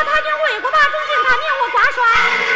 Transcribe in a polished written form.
太君为国把忠心他命我挂帅。